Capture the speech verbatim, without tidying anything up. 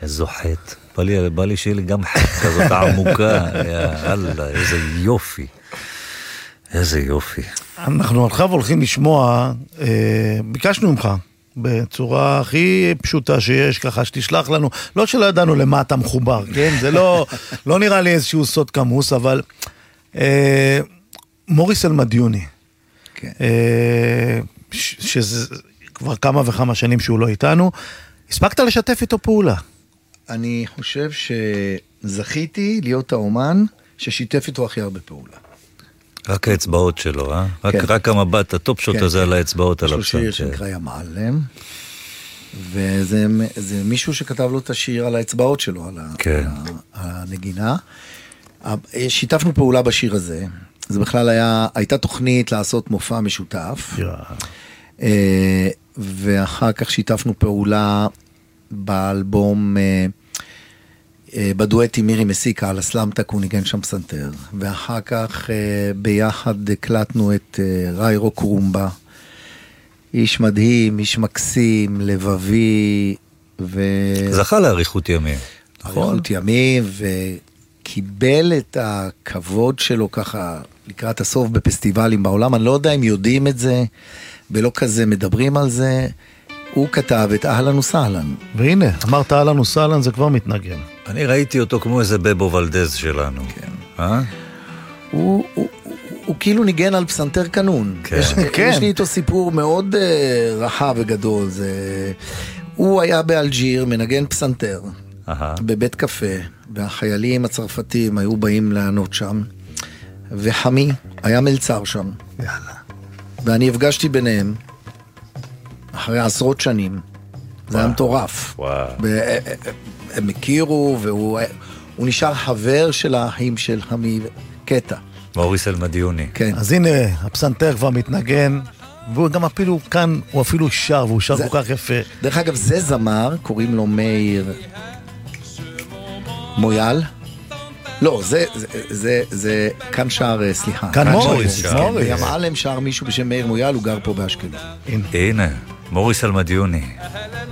איזו חטא. בא לי, בא לי שיהיה לי גם חטא כזאת עמוקה. יאללה, איזה יופי. איזה יופי. אנחנו עכשיו הולכים לשמוע, אה, ביקשנו ממך, בצורה הכי פשוטה שיש, ככה שתשלח לנו, לא שלא ידענו למה אתה מחובר, כן? זה לא, לא נראה לי איזשהו סוד כמוס, אבל אה, מוריס אלמדיוני, כן. אה, ש, שזה כבר כמה וכמה שנים שהוא לא איתנו, הספקת לשתף איתו פעולה? אני חושב שזכיתי להיות האומן ששיתף איתו הכי הרבה פעולה. רק האצבעות שלו, אה? רק, כן. רק המבט, הטופ שוט כן, הזה כן. על האצבעות על יש לו הפסנתר. שיר שנקרא יא מעלם, וזה זה מישהו שכתב לו את השיר על האצבעות שלו, על, כן. ה, על הנגינה. שיתפנו פעולה בשיר הזה, זה בכלל היה, הייתה תוכנית לעשות מופע משותף, Yeah. ואחר כך שיתפנו פעולה באלבום, בדואט עם מירי מסיקה, על הסלאמטק הוא ניגן שם פסנתר, ואחר כך ביחד הקלטנו את ריירו קרומבה, איש מדהים, איש מקסים, לבבי, ו... זכה לאריכות ימים, נכון? אריכות ימים, וקיבל את הכבוד שלו ככה לקראת הסוף בפסטיבלים בעולם, אני לא יודע אם יודעים את זה, ולא כזה מדברים על זה, הוא כתב את אהלן וסהלן. והנה, אמרת אהלן וסהלן, זה כבר מתנגן. אני ראיתי אותו כמו איזה בבו ולדז שלנו. כן. אה? הוא, הוא, הוא, הוא כאילו ניגן על פסנתר קנון. כן. יש, כן. יש לי איתו סיפור מאוד uh, רחב וגדול. זה... הוא היה באלג'יר, מנגן פסנתר, אהה. בבית קפה, והחיילים הצרפתים היו באים לענות שם, וחמי היה מלצר שם. יאללה. ואני הפגשתי ביניהם, אחרי עשרות שנים. זה היה מטורף. וואו. הם הכירו, והוא הוא נשאר חבר של האחים של חמי, קטע. מוריס אלמדיוני. כן. אז הנה, הפסנתר כבר מתנגן, והוא גם אפילו כאן, הוא אפילו שר, והוא שר זה... כל כך יפה. דרך אגב, זה זמר, קוראים לו מאיר מויאל. לא, זה, זה, זה, זה כאן שר, סליחה. כאן מוריס, מוריס שר. מוריס. בים עלם שר מישהו בשם מאיר מויאל, הוא גר פה באשקלון. הנה. הנה, מוריס אלמדיוני.